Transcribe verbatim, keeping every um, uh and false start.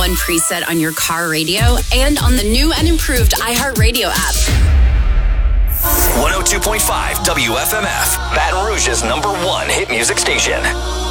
one preset on your car radio and on the new and improved iHeartRadio app. one oh two point five W F M F, Baton Rouge's number one hit music station.